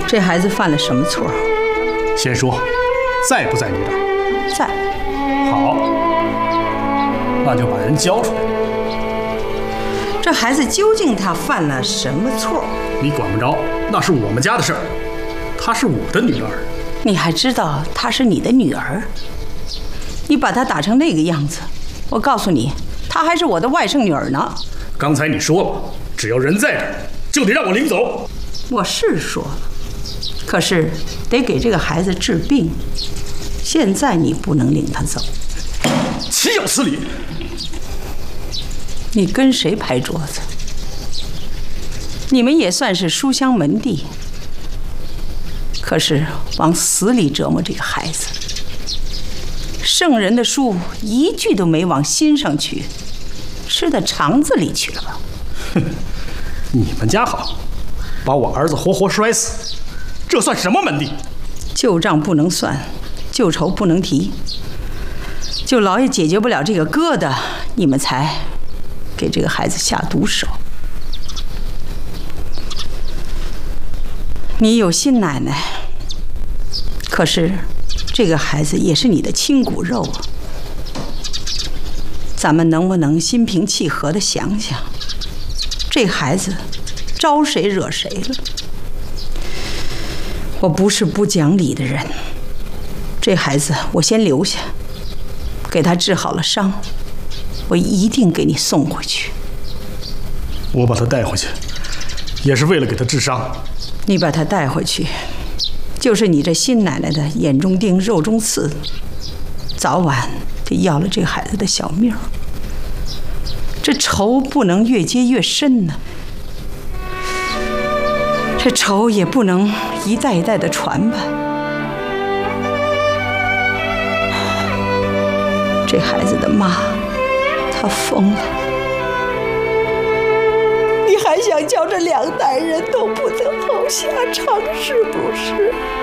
这孩子犯了什么错？ 先说，在不在你这儿？ 在。 好，那就把人交出来。 这孩子究竟他犯了什么错？ 你管不着，那是我们家的事儿。她是我的女儿。 你还知道她是你的女儿？你把她打成那个样子，我告诉你，她还是我的外甥女儿呢。 刚才你说了，只要人在这儿，就得让我领走。 我是说了，可是得给这个孩子治病。现在你不能领他走。 岂有此理！ 你跟谁拍桌子？你们也算是书香门第，可是往死里折磨这个孩子。圣人的书一句都没往心上去，吃到肠子里去了吧？ 哼，你们家好，把我儿子活活摔死，这算什么门第？ 旧账不能算，旧仇不能提。就老爷解决不了这个疙瘩，你们才给这个孩子下毒手。你有新奶奶，可是这个孩子也是你的亲骨肉啊。咱们能不能心平气和地想想，这孩子招谁惹谁了？我不是不讲理的人，这孩子我先留下，给他治好了伤，我一定给你送回去。 我把他带回去，也是为了给他治伤。 你把他带回去，就是你这新奶奶的眼中钉、肉中刺，早晚得要了这孩子的小命。这仇不能越结越深呢，这仇也不能一代一代的传吧。这孩子的妈，她疯了。你还想叫这2代人都不得好下场，是不是？